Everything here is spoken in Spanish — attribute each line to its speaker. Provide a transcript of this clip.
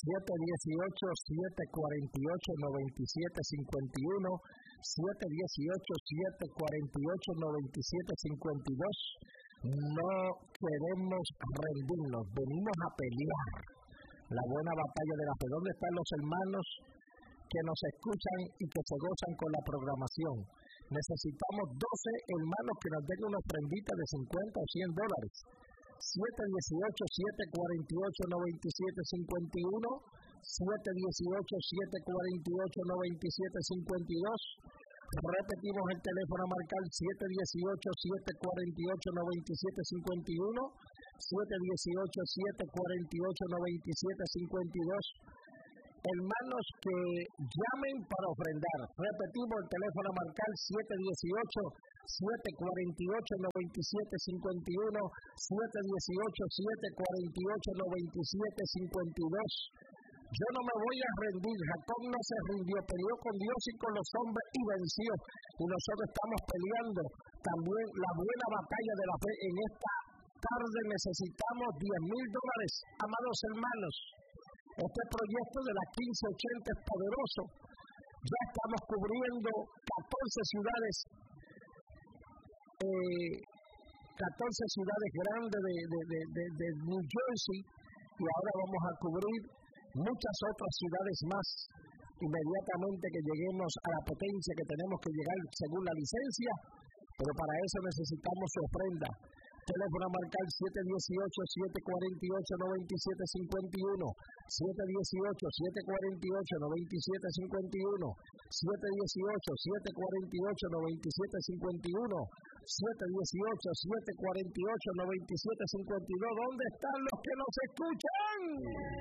Speaker 1: 718-748-9751, 718-748-9752. No queremos rendirnos, venimos a pelear la buena batalla de la fe. ¿Dónde están los hermanos que nos escuchan y que se gozan con la programación? Necesitamos 12 hermanos que nos den una ofrendita de $50 o $100. 718-748-9751, 718-748-9752. Repetimos el teléfono a marcar: 718-748-9751, 718-748-9752. Hermanos que llamen para ofrendar. Repetimos el teléfono a marcar: 718-748-9751, 718-748-9752. Yo no me voy a rendir. Jacob no se rindió, peleó con Dios y con los hombres y venció. Y nosotros estamos peleando también la buena batalla de la fe. En esta tarde necesitamos $10,000, amados hermanos. Este proyecto de las 1580 es poderoso. Ya estamos cubriendo 14 ciudades, 14 ciudades grandes de New Jersey, y ahora vamos a cubrir muchas otras ciudades más inmediatamente que lleguemos a la potencia que tenemos que llegar según la licencia, pero para eso necesitamos su ofrenda. Teléfono a marcar: 718-748-9751, 718-748-9751, 718-748-9751, 718-748-9752. ¿Dónde están los que nos escuchan?